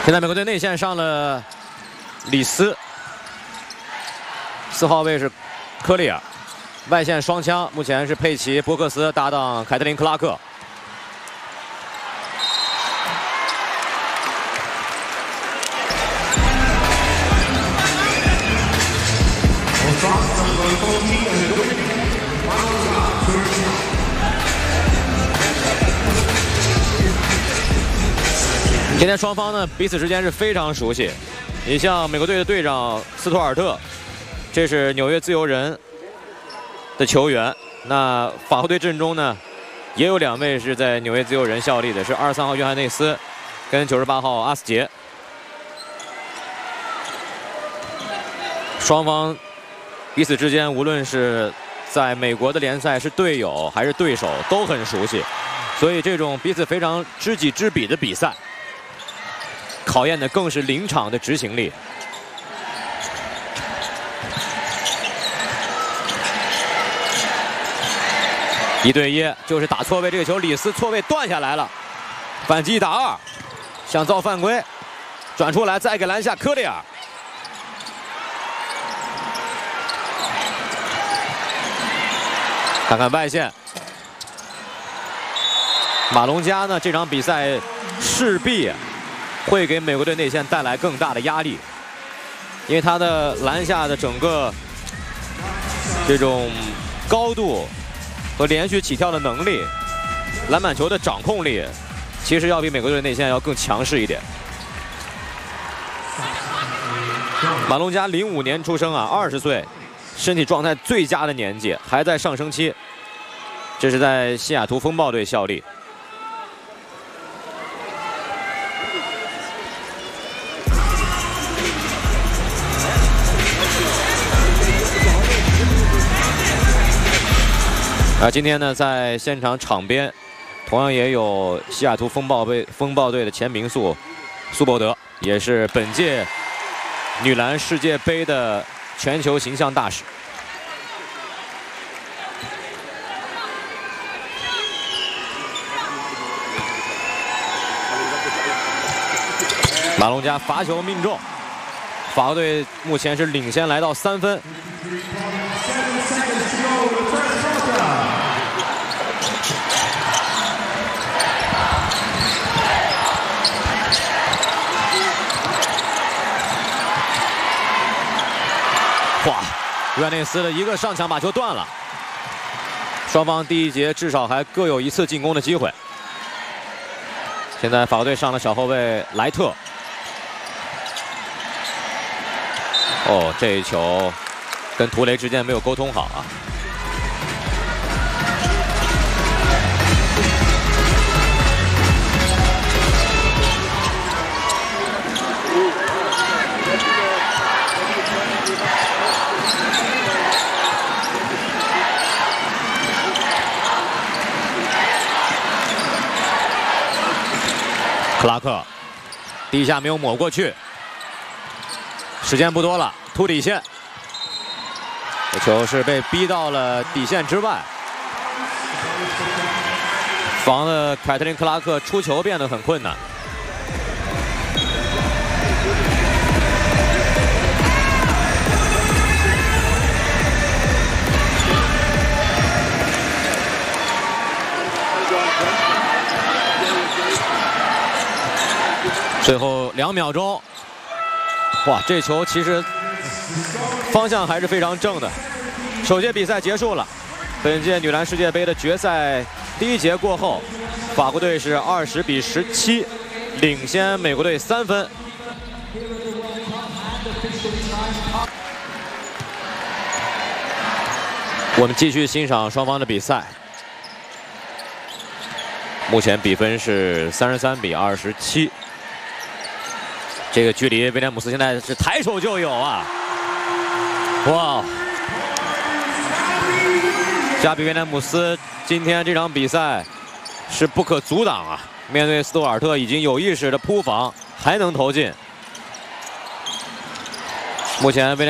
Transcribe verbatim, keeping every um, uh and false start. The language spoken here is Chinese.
现在美国队内线上了里斯，四号位是科利尔，外线双枪目前是佩奇、伯克斯搭档凯特琳·克拉克。 今天双方呢彼此之间是非常熟悉。你像美国队的队长斯图尔特，这是纽约自由人的球员。那法国队阵中呢，也有两位是在纽约自由人效力的，是二十三号约翰内斯跟九十八号阿斯杰。双方彼此之间，无论是在美国的联赛是队友还是对手，都很熟悉，所以这种彼此非常知己知彼的比赛。 考验的更是临场的执行力。一对一就是打错位，这个球里斯错位断下来了，反击一打二，想造犯规，转出来再给篮下科利尔。看看外线，马龙加呢？这场比赛势必 会给美国队内线带来更大的压力，因为他的篮下的整个这种高度和连续起跳的能力，篮板球的掌控力，其实要比美国队内线要更强势一点。马龙加零五年出生啊，二十岁，身体状态最佳的年纪，还在上升期。这是在西雅图风暴队效力。 啊，今天呢，在现场场边，同样也有西雅图风暴队风暴队的前名宿苏伯德，也是本届女篮世界杯的全球形象大使。马龙加罚球命中，法国队目前是领先来到三分。 哇，约翰内斯的一个上抢把球断了。双方第一节至少还各有一次进攻的机会。现在法国队上了小后卫莱特。哦，这一球跟图雷之间没有沟通好啊。 克拉克，第一下没有抹过去，时间不多了，突底线，这球是被逼到了底线之外，防的凯特琳·克拉克出球变得很困难。最后两秒钟，哇，这球其实方向还是非常正的。首节比赛结束了，本届女篮世界杯的决赛第一节过后，法国队是二十比十七领先美国队三分。我们继续欣赏双方的比赛。目前比分是三十三比二十七。 这个距离，威廉姆斯现在是抬手就有啊！哇，加比威廉姆斯今天这场比赛是不可阻挡啊！面对斯图尔特已经有意识的扑防，还能投进。目前威廉。